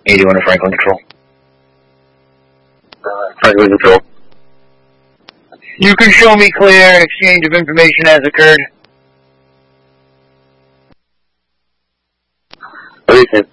81 to Franklin Control. Franklin Control. You can show me clear. An exchange of information has occurred. Everything.